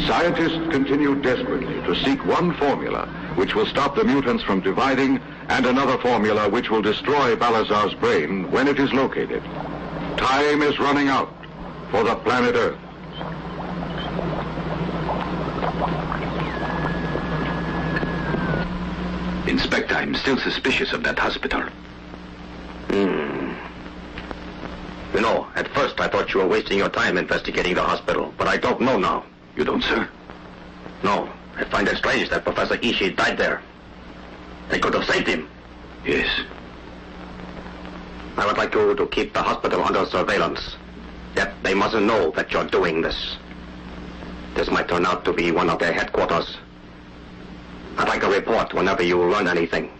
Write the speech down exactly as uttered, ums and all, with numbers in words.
Scientists continue desperately to seek one formula which will stop the mutants from dividing and another formula which will destroy Balazar's brain when it is located. Time is running out for the planet Earth. Inspector, I'm still suspicious of that hospital. Hmm. You know, at first I thought you were wasting your time investigating the hospital, but I don't know now. You don't, sir? No. I find it strange that Professor Ishii died there. They could have saved him. Yes. I would like you to keep the hospital under surveillance. Yet they mustn't know that you're doing this. This might turn out to be one of their headquarters. I'd like a report whenever you learn anything.